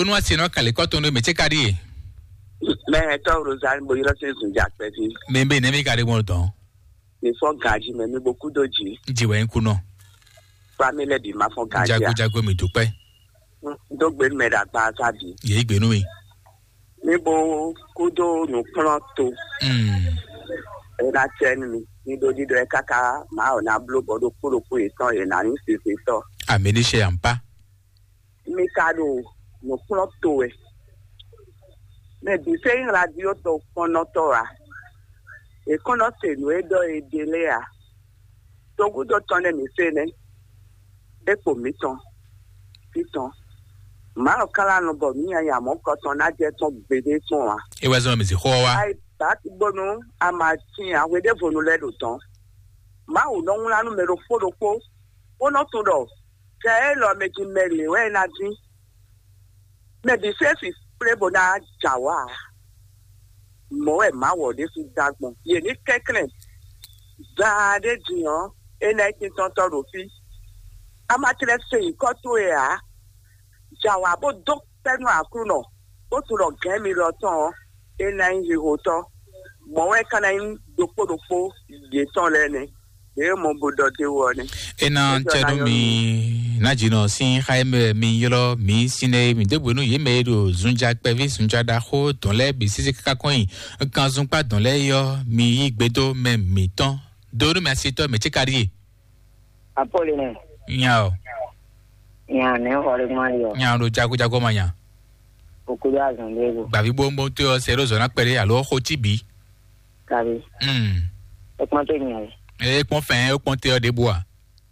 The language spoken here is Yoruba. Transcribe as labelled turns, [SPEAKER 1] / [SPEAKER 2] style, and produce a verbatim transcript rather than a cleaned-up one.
[SPEAKER 1] Bonu asino kale koto no meche kari.
[SPEAKER 2] Me to Rosan boyiro se sunja peti.
[SPEAKER 1] Membe nemi kari mo ton.
[SPEAKER 2] Me fo gaji me mi beaucoup doji.
[SPEAKER 1] Jiwe nkuno.
[SPEAKER 2] Family di ma fo gaji.
[SPEAKER 1] Jago jago mi dupe.
[SPEAKER 2] Do gbe me da pa sabi.
[SPEAKER 1] Ye igbenu mi.
[SPEAKER 2] Ni bo kudo no pronto.
[SPEAKER 1] Mm.
[SPEAKER 2] Era chen mi. Ni do di do e kaka ma ona blo bodo kuro ku etan e na ni se se to.
[SPEAKER 1] Ameni she ampa.
[SPEAKER 2] Mi kado no pronto e. Me di se radio to konotora. E konote no e do e delea. To gudo tone mi se ne. E po mi ton. Piton. Ma o kala no bo mi aya mo ko ton na je ton gbede ton wa.
[SPEAKER 1] E wazo mi si ho wa.
[SPEAKER 2] Ai ba ti gbonu ama tin awe de vonu le do ton. Ma o no nla nu mero fo do po. O no to do. Ke e lo meji mele we na din. Me di se fi prebo na jawa. Mo e ma wo de fi dagbon. Ye ni kekren. Za de diyan e na tin ton to ro fi. Ama tre se ko to e a. Jawa bo dok tenu akuno. Bo to ro gen mi lo ton e na yin ho to. Mo we kana yin dopo dopo ye ton le ni. E mo bodo de wo ni.
[SPEAKER 1] E na chedo mi na jino sin haime mi yolo mi sine mi de bonu ye me do zunja pevi zunja da ho ton le bi sisi kaka koyin. Kan zun pa don le yo mi igbedo me mi ton. Do mi asito me chekari.
[SPEAKER 3] Apoline.
[SPEAKER 1] Nyao.
[SPEAKER 3] Ya ne hore mario.
[SPEAKER 1] Nyao do jago jago manya.
[SPEAKER 3] Okuya zondego.
[SPEAKER 1] Ba vi bombo to o zero zona pere alo ho tibi.
[SPEAKER 3] Kabi.
[SPEAKER 1] Mm.
[SPEAKER 3] E kwante nyae.
[SPEAKER 1] E pon fin e pon te o de bois.